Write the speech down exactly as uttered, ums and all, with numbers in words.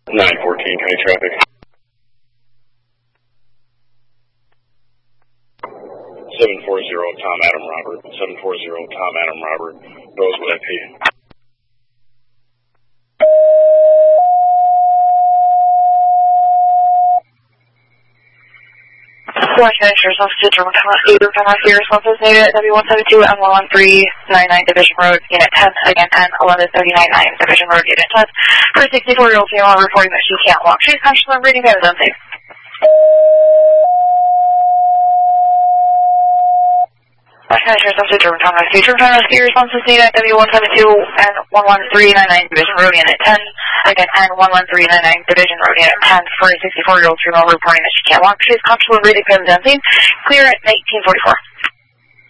nine fourteen, county traffic. seven four zero, Tom Adam Robert. seven four zero, Tom Adam Robert. Rosewood I P. Washington Insurance Officer, German Thomas, eight Thomas here, responses needed at W one seventy-two and one one three nine nine Division Road, Unit ten, again ten, eleven thirty-nine nine Division Road, Unit ten. For a sixty-four-year-old female reporting that she can't walk. She's conscious and breathing better than safe. Washington Insurance Officer, German Thomas, eight Thomas here, responses needed at W one seventy-two and one one three nine nine Division Road, Unit ten, again ten, one one three nine nine Division Road, Unit ten. For a sixty-four-year-old female reporting that she can't walk. She's conscious and breathing better than safe. Clear at nineteen forty-four.